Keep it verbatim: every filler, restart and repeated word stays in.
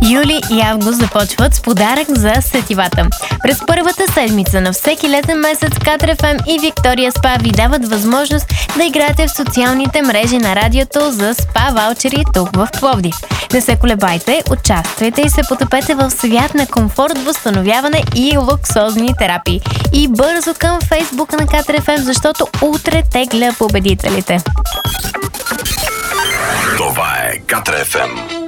Юли и август започват с подарък за сетивата. През първата седмица на всеки летен месец Катар Еф Ем и Виктория Спа ви дават възможност да играете в социалните мрежи на радиото за спа ваучери тук в Пловдив. Не се колебайте, участвайте и се потопете в свят на комфорт, възстановяване и луксозни терапии. И бързо към фейсбука на Катар Еф Ем, защото утре тегля победителите. Това е Катар Еф Ем.